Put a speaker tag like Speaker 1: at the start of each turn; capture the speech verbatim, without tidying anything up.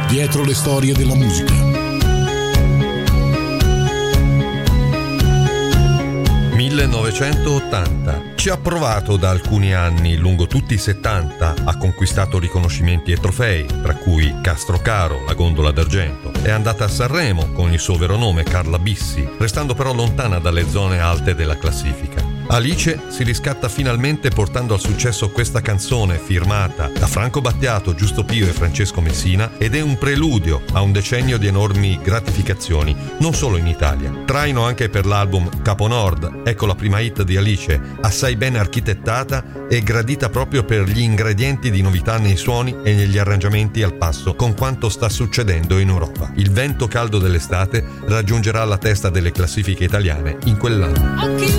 Speaker 1: Dietro le storie della musica.
Speaker 2: millenovecentottanta. Ci ha provato da alcuni anni, lungo tutti i settanta, ha conquistato riconoscimenti e trofei, tra cui Castrocaro, la gondola d'argento. È andata a Sanremo con il suo vero nome, Carla Bissi, restando però lontana dalle zone alte della classifica. Alice si riscatta finalmente portando al successo questa canzone firmata da Franco Battiato, Giusto Pio e Francesco Messina, ed è un preludio a un decennio di enormi gratificazioni, non solo in Italia. Traino anche per l'album Capo Nord, ecco la prima hit di Alice, assai ben architettata e gradita proprio per gli ingredienti di novità nei suoni e negli arrangiamenti al passo con quanto sta succedendo in Europa. Il vento caldo dell'estate raggiungerà la testa delle classifiche italiane in quell'anno.